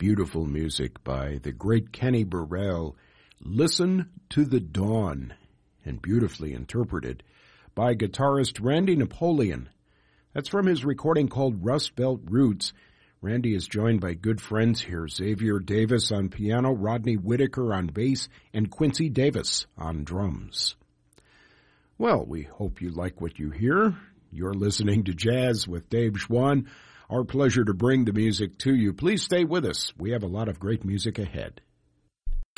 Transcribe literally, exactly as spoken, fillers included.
beautiful music by the great Kenny Burrell, Listen to the Dawn, and beautifully interpreted by guitarist Randy Napoleon. That's from his recording called Rust Belt Roots. Randy is joined by good friends here, Xavier Davis on piano, Rodney Whitaker on bass, and Quincy Davis on drums. Well, we hope you like what you hear. You're listening to Jazz with Dave Schwann. Our pleasure to bring the music to you. Please stay with us. We have a lot of great music ahead.